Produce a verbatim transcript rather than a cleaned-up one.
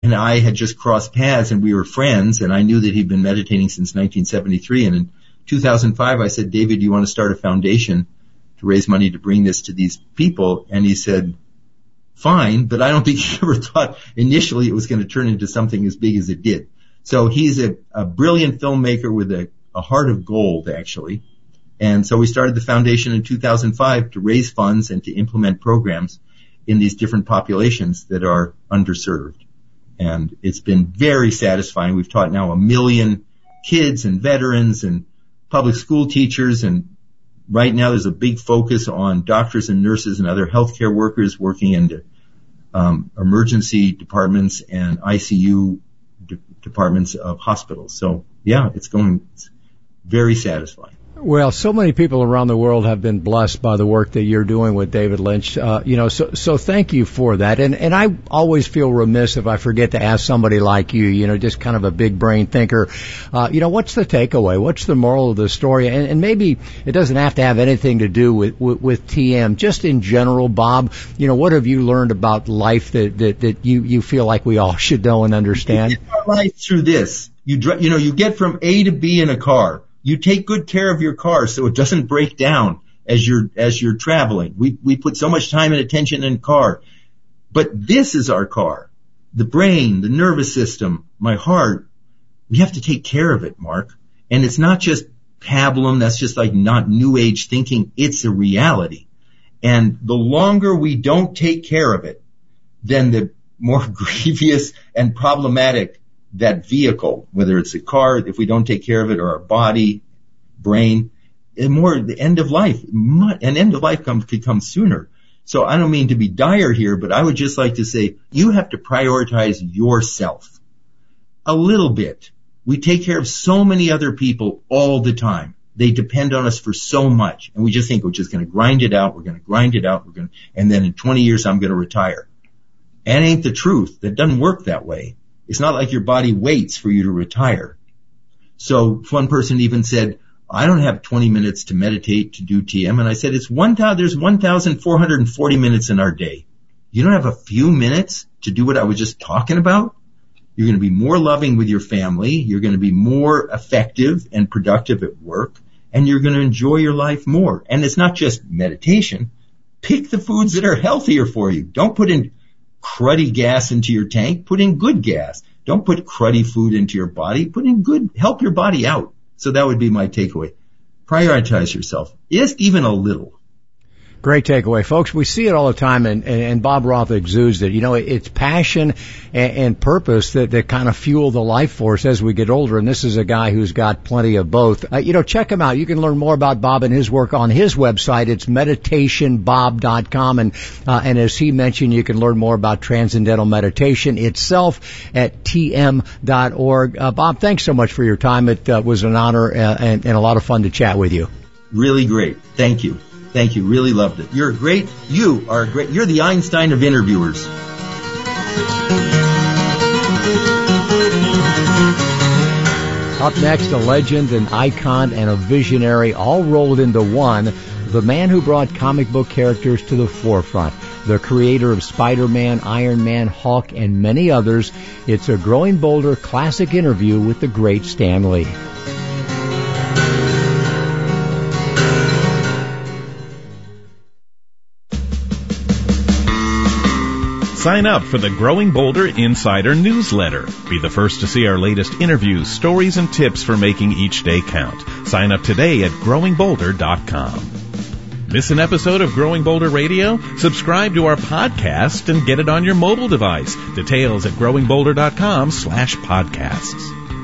and I had just crossed paths, and we were friends, and I knew that he'd been meditating since nineteen seventy-three. And in two thousand five, I said, David, do you want to start a foundation to raise money to bring this to these people? And he said, fine, but I don't think he ever thought initially it was going to turn into something as big as it did. So he's a, a brilliant filmmaker with a, a heart of gold, actually. And so we started the foundation in two thousand five to raise funds and to implement programs in these different populations that are underserved. And it's been very satisfying. We've taught now a million kids and veterans and public school teachers, and right now there's a big focus on doctors and nurses and other healthcare workers working in the um, emergency departments and I C U de- departments of hospitals. So yeah, it's going it's very satisfying. Well, so many people around the world have been blessed by the work that you're doing with David Lynch. Uh, you know, so, so thank you for that. And, and I always feel remiss if I forget to ask somebody like you, you know, just kind of a big brain thinker, uh, you know, what's the takeaway? What's the moral of the story? And, and maybe it doesn't have to have anything to do with, with, with T M. Just in general, Bob, you know, what have you learned about life that, that, that you, you feel like we all should know and understand? You get our life through this. You, dr- you know, you get from A to B in a car. You take good care of your car so it doesn't break down as you're, as you're traveling. We, we put so much time and attention in car. But this is our car. The brain, the nervous system, my heart. We have to take care of it, Mark. And it's not just pablum. That's just like not new age thinking. It's a reality. And the longer we don't take care of it, then the more grievous and problematic that vehicle, whether it's a car, if we don't take care of it, or our body, brain, and more the end of life. An end of life comes, could come sooner. So I don't mean to be dire here, but I would just like to say you have to prioritize yourself a little bit. We take care of so many other people all the time. They depend on us for so much. And we just think we're just going to grind it out. We're going to grind it out. We're going to, and then in twenty years, I'm going to retire. And ain't the truth. That doesn't work that way. It's not like your body waits for you to retire. So one person even said, I don't have twenty minutes to meditate, to do T M. And I said, it's one thousand, there's one thousand four hundred forty minutes in our day. You don't have a few minutes to do what I was just talking about? You're going to be more loving with your family. You're going to be more effective and productive at work. And you're going to enjoy your life more. And it's not just meditation. Pick the foods that are healthier for you. Don't put in cruddy gas into your tank. Put in good gas. Don't put cruddy food into your body. Put in good, help your body out. So that would be my takeaway. Prioritize yourself, just even a little. Great takeaway, folks. We see it all the time, and, and Bob Roth exudes it. You know, it's passion and, and purpose that, that kind of fuel the life force as we get older, and this is a guy who's got plenty of both. Uh, you know, check him out. You can learn more about Bob and his work on his website. It's meditation bob dot com, and uh, and as he mentioned, you can learn more about Transcendental Meditation itself at T M dot org. Uh, Bob, thanks so much for your time. It uh, was an honor uh, and, and a lot of fun to chat with you. Really great. Thank you. Thank you. Really loved it. You're great. You are great. You're the Einstein of interviewers. Up next, a legend, an icon, and a visionary all rolled into one. The man who brought comic book characters to the forefront. The creator of Spider-Man, Iron Man, Hulk, and many others. It's a Growing Bolder classic interview with the great Stan Lee. Sign up for the Growing Bolder Insider newsletter. Be the first to see our latest interviews, stories, and tips for making each day count. Sign up today at growing bolder dot com. Miss an episode of Growing Bolder Radio? Subscribe to our podcast and get it on your mobile device. Details at growing bolder dot com slash podcasts.